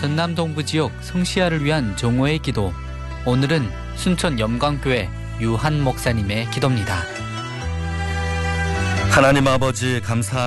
전남 동부 지역 성시아를 위한 정오의 기도. 오늘은 순천 염광교회 유한 목사님의 기도입니다. 하나님 아버지 감사합니다.